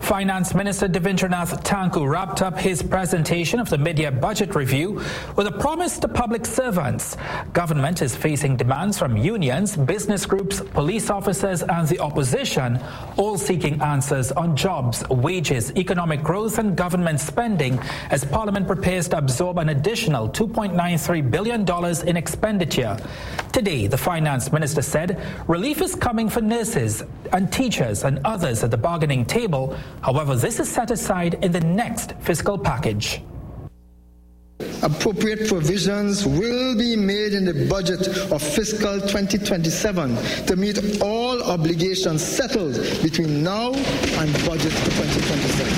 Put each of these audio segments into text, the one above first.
Finance Minister Devendranath Thakur wrapped up his presentation of the mid-year budget review with a promise to public servants. Government is facing demands from unions, business groups, police officers and the opposition, all seeking answers on jobs, wages, economic growth and government spending as Parliament prepares to absorb an additional $2.93 billion in expenditure. Today, the Finance Minister said relief is coming for nurses and teachers and others at the bargaining table. However, this is set aside in the next fiscal package. Appropriate provisions will be made in the budget of fiscal 2027 to meet all obligations settled between now and budget 2027.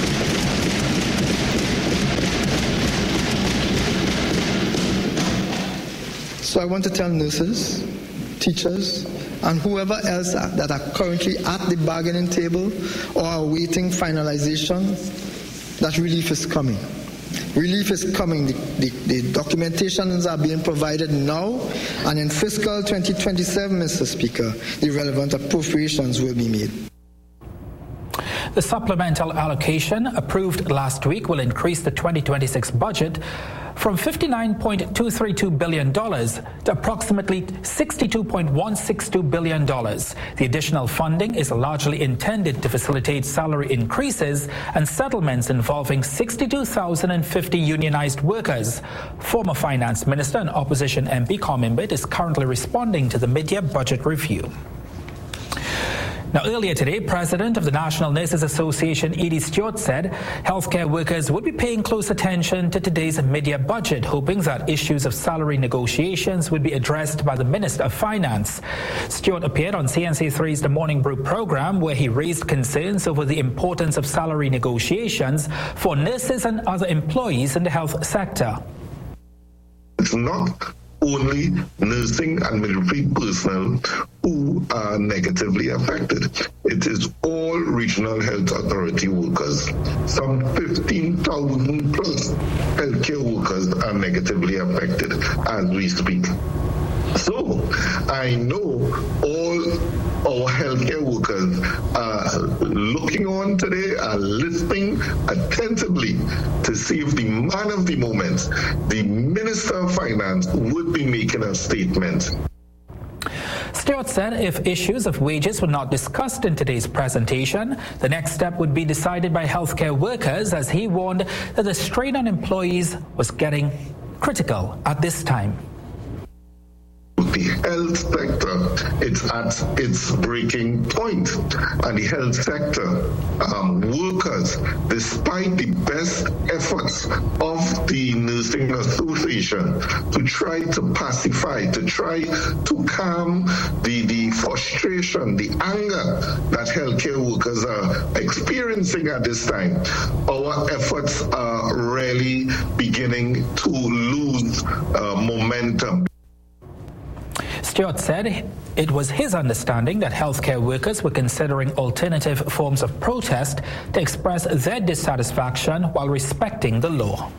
So I want to tell nurses, teachers, and whoever else that are currently at the bargaining table or are awaiting finalization that relief is coming. Relief is coming. The documentations are being provided now, and in fiscal 2027, Mr. Speaker, the relevant appropriations will be made. The supplemental allocation approved last week will increase the 2026 budget from $59.232 billion to approximately $62.162 billion. The additional funding is largely intended to facilitate salary increases and settlements involving 62,050 unionized workers. Former Finance Minister and Opposition MP Comimbet is currently responding to the mid-year budget review. Now, earlier today, President of the National Nurses Association, Edie Stewart, said healthcare workers would be paying close attention to today's mid-year budget, hoping that issues of salary negotiations would be addressed by the Minister of Finance. Stewart appeared on CNC3's The Morning Brew program, where he raised concerns over the importance of salary negotiations for nurses and other employees in the health sector. It's not only nursing and military personnel who are negatively affected. It is all regional health authority workers. Some 15,000 plus healthcare workers are negatively affected as we speak. So I know all our healthcare workers are looking on today, are listening attentively to see if the man of the moment, the Minister of Finance, would be making a statement. Stewart said if issues of wages were not discussed in today's presentation, the next step would be decided by healthcare workers, as he warned that the strain on employees was getting critical at this time. The health sector, it's at its breaking point, and the health sector workers, despite the best efforts of the Nursing Association to try to pacify, to try to calm the frustration, the anger that healthcare workers are experiencing at this time, our efforts are really beginning to lose momentum. Stewart said it was his understanding that healthcare workers were considering alternative forms of protest to express their dissatisfaction while respecting the law.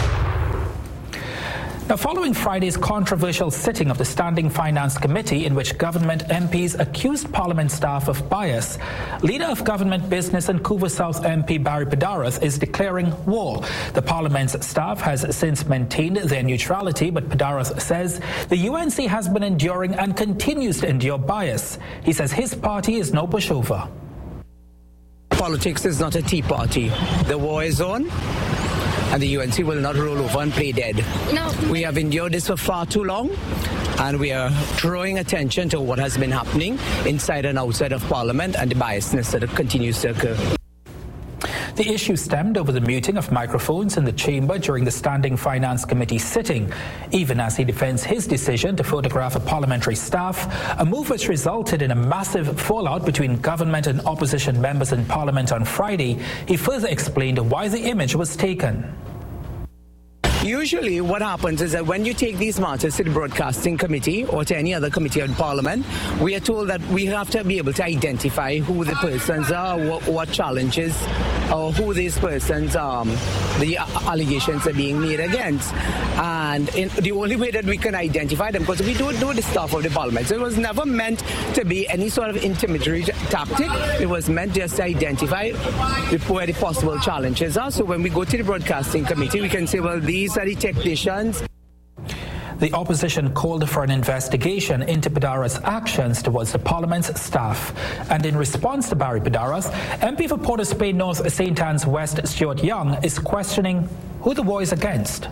Now, following Friday's controversial sitting of the Standing Finance Committee, in which government MPs accused Parliament staff of bias, Leader of Government Business and Couva South MP Barry Pedarath is declaring war. The Parliament's staff has since maintained their neutrality, but Pedarath says the UNC has been enduring and continues to endure bias. He says his party is no pushover. Politics is not a tea party. The war is on, and the UNC will not roll over and play dead. No. We have endured this for far too long, and we are drawing attention to what has been happening inside and outside of Parliament and the biasness that continues to occur. The issue stemmed over the muting of microphones in the chamber during the Standing Finance Committee sitting, even as he defends his decision to photograph a parliamentary staff, a move which resulted in a massive fallout between government and opposition members in Parliament on Friday. He further explained why the image was taken. Usually what happens is that when you take these matters to the Broadcasting Committee or to any other committee of Parliament, we are told that we have to be able to identify who the persons are, what challenges, or who these persons, the allegations are being made against. And the only way that we can identify them, because we don't know the staff of the Parliament, so it was never meant to be any sort of intimidatory tactic. It was meant just to identify where the possible challenges are. So when we go to the Broadcasting Committee, we can say, well, these are the technicians. The opposition called for an investigation into Padara's actions towards the Parliament's staff. And in response to Barry Padara's, MP for Port of Spain North St. Anne's West Stuart Young is questioning who the war is against.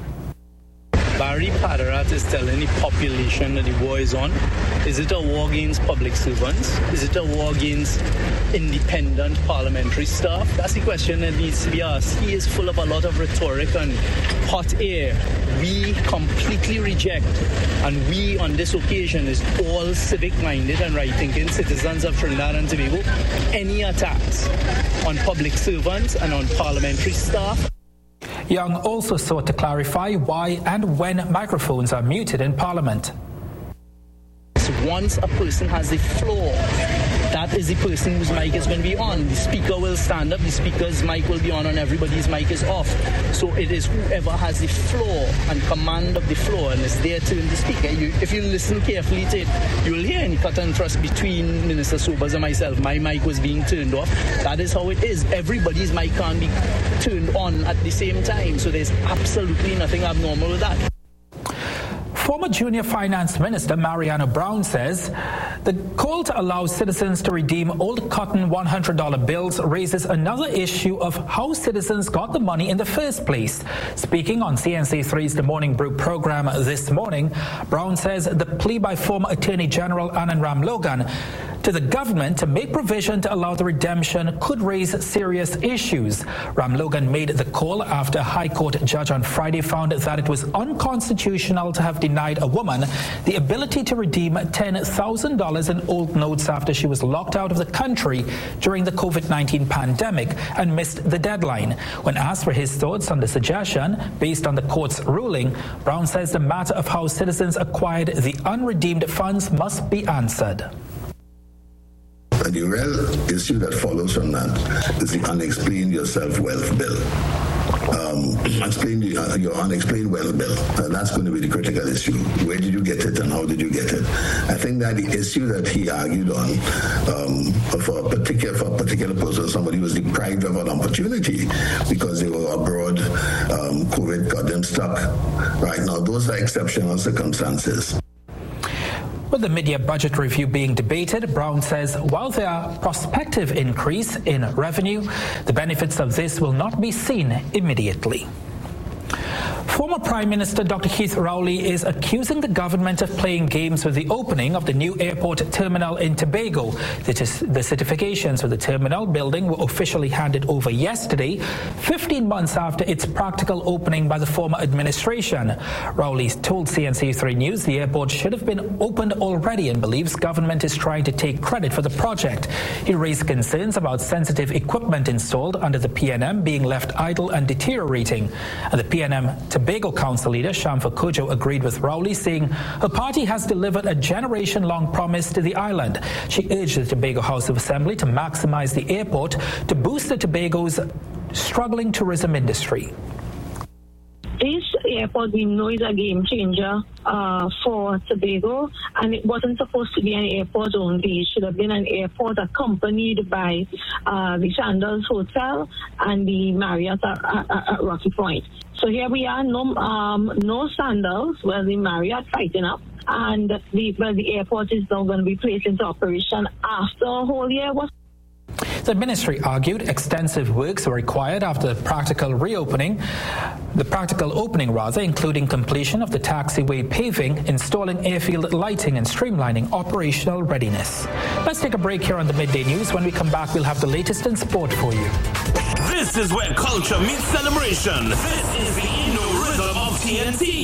Barry Padara is telling the population that the war is on. Is it a war against public servants? Is it a war against independent parliamentary staff? That's the question that needs to be asked. He is full of a lot of rhetoric and hot air. We completely reject, and we on this occasion is all civic-minded and right-thinking citizens of Trinidad and Tobago, any attacks on public servants and on parliamentary staff. Young also sought to clarify why and when microphones are muted in Parliament. Once a person has a floor, that is the person whose mic is going to be on. The speaker will stand up, the speaker's mic will be on, and everybody's mic is off. So it is whoever has the floor and command of the floor and is there to the speaker. If you listen carefully to it, you'll hear any cut and thrust between Minister Sobers and myself. My mic was being turned off. That is how it is. Everybody's mic can't be turned on at the same time. So there's absolutely nothing abnormal with that. Former Junior Finance Minister Mariano Brown says the call to allow citizens to redeem old cotton $100 bills raises another issue of how citizens got the money in the first place. Speaking on CNC3's The Morning Brew program this morning, Brown says the plea by former Attorney General Anand Ramlogan to the government to make provision to allow the redemption could raise serious issues. Ramlogan made the call after a High Court judge on Friday found that it was unconstitutional to have denied a woman the ability to redeem $10,000 in old notes after she was locked out of the country during the COVID-19 pandemic and missed the deadline. When asked for his thoughts on the suggestion based on the court's ruling, Brown says the matter of how citizens acquired the unredeemed funds must be answered. The real issue that follows from that is the unexplained yourself wealth bill. Explain your unexplained wealth bill. That's going to be the critical issue. Where did you get it and how did you get it? I think that the issue that he argued on for a particular person, somebody was deprived of an opportunity because they were abroad, COVID got them stuck. Right now, those are exceptional circumstances. With the mid-year budget review being debated, Brown says while there are prospective increase in revenue, the benefits of this will not be seen immediately. Former Prime Minister Dr. Keith Rowley is accusing the government of playing games with the opening of the new airport terminal in Tobago. The certifications for the terminal building were officially handed over yesterday, 15 months after its practical opening by the former administration. Rowley told CNC3 News the airport should have been opened already and believes government is trying to take credit for the project. He raised concerns about sensitive equipment installed under the PNM being left idle and deteriorating. And the PNM Tobago Council leader Shamfa Kojo agreed with Rowley, saying her party has delivered a generation-long promise to the island. She urged the Tobago House of Assembly to maximize the airport to boost the Tobago's struggling tourism industry. This airport, we know, is a game changer for Tobago, and it wasn't supposed to be an airport only. It should have been an airport accompanied by the Sandals Hotel and the Marriott at Rocky Point. So here we are, no Sandals, well, the Marriott fighting up, and the airport is now going to be placed into operation after a whole year was. The ministry argued extensive works were required after the practical opening, including completion of the taxiway paving, installing airfield lighting and streamlining operational readiness. Let's take a break here on the Midday News. When we come back, we'll have the latest in sport for you. This is where culture meets celebration. This is the Inno Rhythm of TNT.